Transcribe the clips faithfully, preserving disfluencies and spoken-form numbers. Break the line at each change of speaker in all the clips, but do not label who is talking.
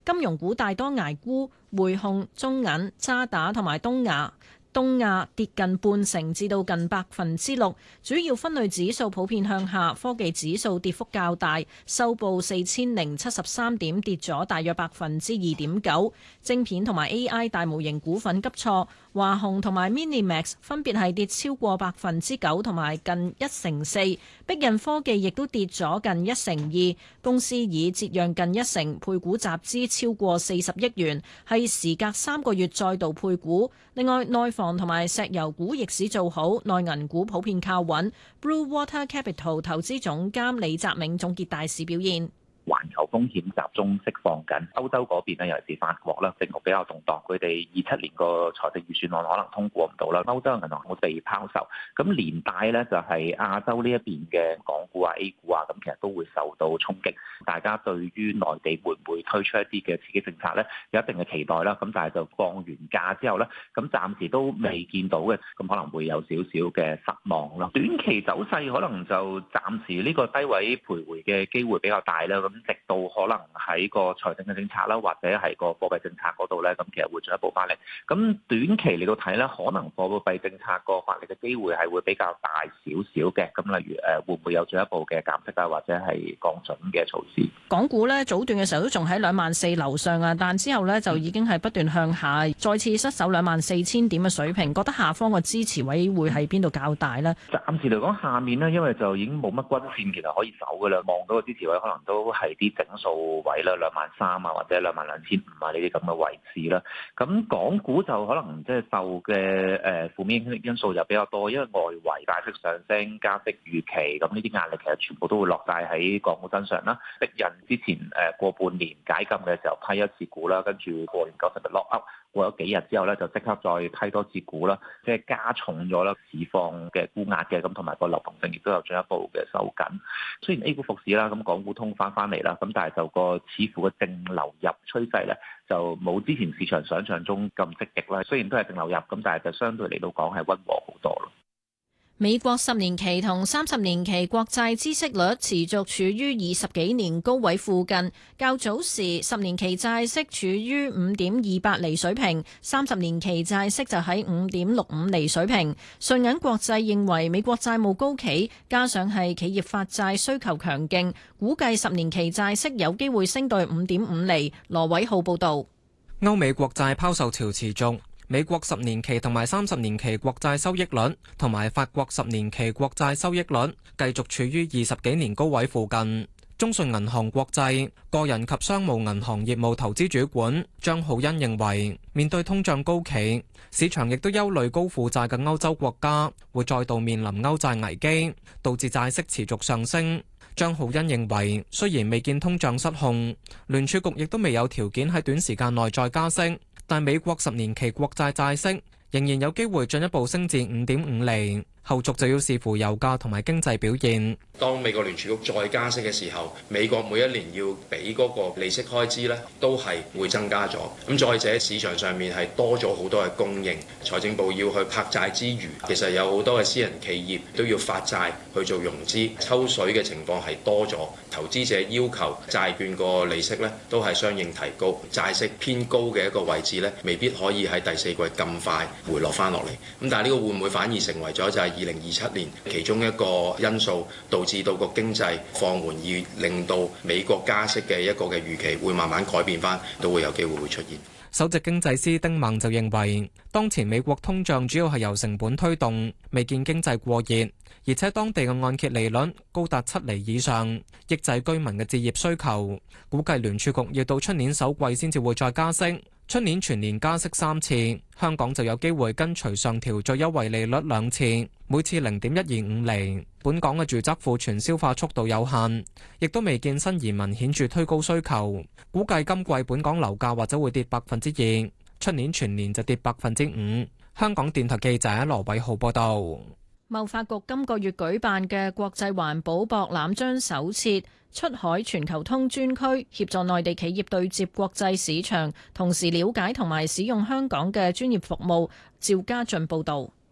金融股大多捱沽，匯控、中銀、渣打同埋東亞。東亞跌近半成至到近百分之六，主要分類指數普遍向下，科技指數跌幅較大，收報四千零七十三點，跌咗大約百分之二點九。晶片同埋 A I 大模型股份急挫，華虹同埋 Minimax 分別係跌超過百分之九同埋近一成四，碧印科技亦都跌咗近一成二，公司以折讓近一成，配股集資超過四十億元，係時隔三個月再度配股。另外，內房同埋石油股逆市做好，內銀股普遍靠穩。Blue Water Capital 投資總監李澤銘總結大市表現。
環球風險集中釋放緊，歐洲嗰邊咧，尤其是法國啦，政局比較動盪，佢哋二七年個財政預算案可能通過唔到啦，歐洲銀行會被拋售，咁連帶咧就係亞洲呢一邊嘅港股啊、A 股啊，咁其實都會受到衝擊。大家對於內地會唔會推出一啲嘅刺激政策咧，有一定嘅期待啦。咁但係就放完假之後咧，咁暫時都未見到嘅，咁可能會有少少嘅失望咯。短期走勢可能就暫時呢個低位徘徊嘅機會比較大啦。咁直到可能喺個財政嘅政策啦，或者係個貨幣政策嗰度咧，咁其實會進一步翻嚟。咁短期嚟到睇咧，可能貨幣政策個發力嘅機會係會比較大少少嘅。咁例如誒，會唔會有進一步嘅減息啊，或者係降準嘅措施？
港股咧早段嘅時候都仲喺兩萬四樓上啊，但之後咧就已經係不斷向下，再次失守兩萬四千點嘅水平。覺得下方嘅支持位會喺邊度較大呢？
暫時嚟講，下面呢，因為就已經冇乜均線，其實可以守噶啦。望到個支持位可能都係啲整數位啦，兩萬三啊，或者兩萬兩千五啊呢啲咁嘅位置啦。咁港股就可能即係受嘅誒負面因素就比較多，因為外圍大息上升、加息預期，咁呢啲壓力其實全部都會落晒喺港股身上啦。逼人之前誒過半年解禁嘅時候批一次股啦，跟住過年九十日 lock up，過咗幾日之後咧就即刻再批多次股啦，即係加重咗啦市況嘅沽壓嘅，咁同埋個流動性亦都有進一步嘅收緊。雖然 A 股復市啦，咁港股通翻翻嚟啦，咁但係就個似乎嘅淨流入趨勢咧就冇之前市場想象中咁積極啦。雖然都係淨流入，咁但係就相對嚟到講係溫和好多咯。
美國十年期同三十年期國債孳息率持續處於二十幾年高位附近。較早時，十年期債息處於五點二八厘水平，三十年期債息就喺五點六五厘水平。信銀國際認為美國債務高企，加上係企業發債需求強勁，估計十年期債息有機會升到五點五厘。羅偉浩報導。
歐美國債拋售潮持續。美國十年期同埋三十年期國債收益率同埋法國十年期國債收益率繼續處於二十幾年高位附近。中信銀行國際個人及商務銀行業務投資主管張浩恩認為，面對通脹高企，市場亦都憂慮高負債嘅歐洲國家會再度面臨歐債危機，導致債息持續上升。張浩恩認為，雖然未見通脹失控，聯儲局亦都未有條件喺短時間內再加息，但美國十年期國債債息仍然有機會進一步升至五點五厘，後續就要視乎油價同埋經濟表現。
當美國聯儲局再加息嘅時候，美國每一年要俾嗰個利息開支咧，都係會增加咗。咁再者，市場上面係多咗好多嘅供應，財政部要去拍債之餘，其實有好多嘅私人企業都要發債去做融資，抽水嘅情況係多咗。投資者要求債券個利息咧，都係相應提高。債息偏高嘅一個位置咧，未必可以喺第四季咁快回落翻落嚟。咁但係呢個會唔會反而成為咗就係二零二七年其中一個因素，導致到個經濟放緩，而令到美國加息嘅一個嘅預期會慢慢改變翻，都會有機會會出現。
首席經濟師丁孟就認為，當前美國通脹主要係由成本推動，未見經濟過熱，而且當地嘅按揭利率高達七厘以上，抑制居民嘅置業需求。估計聯儲局要到出年首季先至會再加息。出年全年加息三次，香港就有機會跟隨上調最優惠利率兩次，每次零點一二五厘。本港嘅住宅庫存消化速度有限，亦都未見新移民顯著推高需求。估計今季本港樓價或者會跌百分之二，出年全年就跌百分之五。香港電台記者羅偉浩報道。
貿發局今個月舉辦嘅國際環保博覽將首設出海全球通專區，協助內地企業對接國際市場，同時了解同埋使用香港嘅專業服務。趙家俊報導。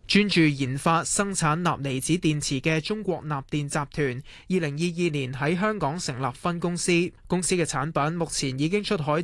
專注研發生產鈉離子電池嘅中國鈉電集團，二零二二年喺香港成立分公司。公司嘅產品目前已經出海